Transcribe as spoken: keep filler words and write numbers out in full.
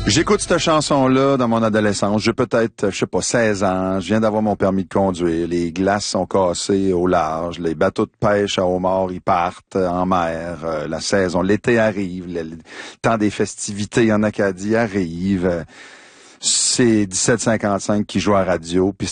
J'écoute cette chanson-là dans mon adolescence. J'ai peut-être, je sais pas, seize ans. Je viens d'avoir mon permis de conduire. Les glaces sont cassées au large. Les bateaux de pêche à homard, ils partent en mer. Euh, la saison, l'été arrive. Le, le temps des festivités en Acadie arrive. C'est dix-sept cinquante-cinq qui joue à radio. Puis